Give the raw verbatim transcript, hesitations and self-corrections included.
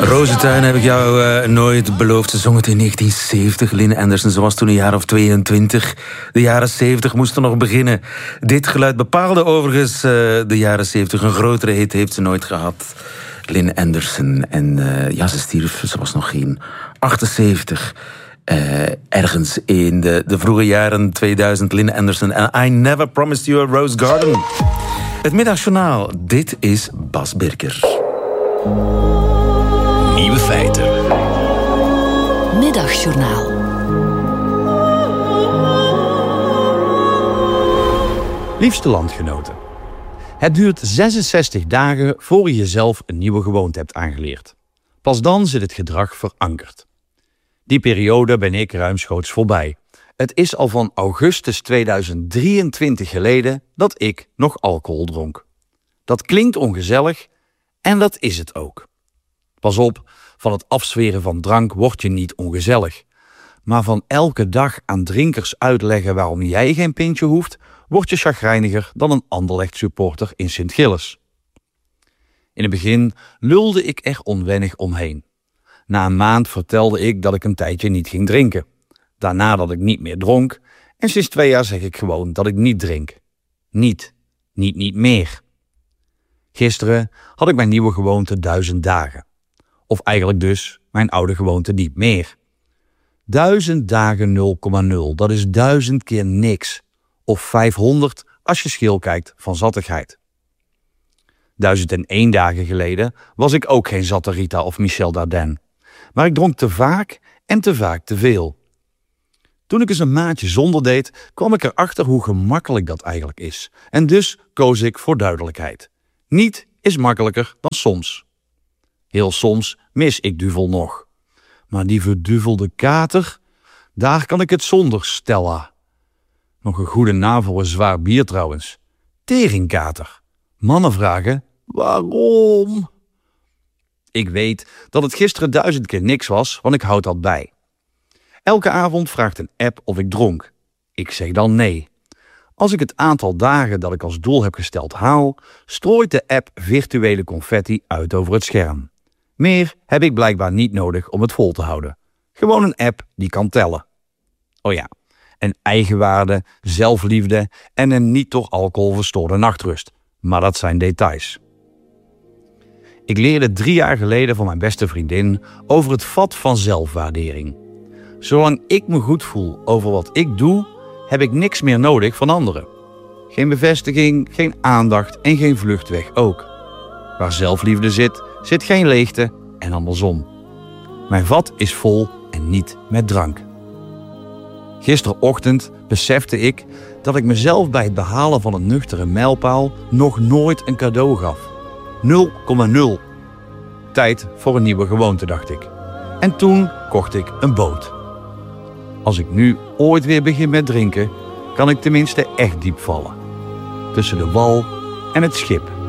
Rozentuin heb ik jou uh, nooit beloofd. Ze zong het in negentien zeventig. Lynn Anderson, ze was toen een jaar of tweeëntwintig. De jaren zeventig moesten nog beginnen. Dit geluid bepaalde overigens uh, de jaren zeventig. Een grotere hit heeft ze nooit gehad. Lynn Anderson. En uh, ja, ze stierf, ze was nog geen achtenzeventig. Uh, ergens in de, de vroege jaren tweeduizend. Lynn Anderson. And I Never Promised You a Rose Garden. Het Middagjournaal. Dit is Bas Birker. Nieuwe feiten. Middagjournaal. Liefste landgenoten. Het duurt zesenzestig dagen voor je jezelf een nieuwe gewoonte hebt aangeleerd. Pas dan zit het gedrag verankerd. Die periode ben ik ruimschoots voorbij. Het is al van augustus tweeduizend drieëntwintig geleden dat ik nog alcohol dronk. Dat klinkt ongezellig en dat is het ook. Pas op, van het afzweren van drank word je niet ongezellig. Maar van elke dag aan drinkers uitleggen waarom jij geen pintje hoeft, word je chagrijniger dan een Anderlecht supporter in Sint-Gilles. In het begin lulde ik er onwennig omheen. Na een maand vertelde ik dat ik een tijdje niet ging drinken. Daarna dat ik niet meer dronk. En sinds twee jaar zeg ik gewoon dat ik niet drink. Niet. Niet niet meer. Gisteren had ik mijn nieuwe gewoonte duizend dagen. Of eigenlijk dus mijn oude gewoonte niet meer. Duizend dagen nul komma nul, dat is duizend keer niks. Of vijfhonderd als je schil kijkt van zattigheid. Duizend en één dagen geleden was ik ook geen zatte Rita of Michel Dardenne. Maar ik dronk te vaak en te vaak te veel. Toen ik eens een maandje zonder deed, kwam ik erachter hoe gemakkelijk dat eigenlijk is. En dus koos ik voor duidelijkheid. Niet is makkelijker dan soms. Heel soms mis ik duvel nog. Maar die verduvelde kater, daar kan ik het zonder Stella. Nog een goede naam voor een zwaar bier trouwens. Teringkater. Mannen vragen, waarom? Ik weet dat het gisteren duizend keer niks was, want ik houd dat bij. Elke avond vraagt een app of ik dronk. Ik zeg dan nee. Als ik het aantal dagen dat ik als doel heb gesteld haal, strooit de app virtuele confetti uit over het scherm. Meer heb ik blijkbaar niet nodig om het vol te houden. Gewoon een app die kan tellen. Oh ja, en eigenwaarde, zelfliefde en een niet door alcohol verstoorde nachtrust. Maar dat zijn details. Ik leerde drie jaar geleden van mijn beste vriendin over het vat van zelfwaardering. Zolang ik me goed voel over wat ik doe, heb ik niks meer nodig van anderen. Geen bevestiging, geen aandacht en geen vluchtweg ook. Waar zelfliefde zit, zit geen leegte en andersom. Mijn vat is vol en niet met drank. Gisterochtend besefte ik dat ik mezelf bij het behalen van een nuchtere mijlpaal nog nooit een cadeau gaf. nul komma nul. Tijd voor een nieuwe gewoonte, dacht ik. En toen kocht ik een boot. Als ik nu ooit weer begin met drinken, kan ik tenminste echt diep vallen. Tussen de wal en het schip.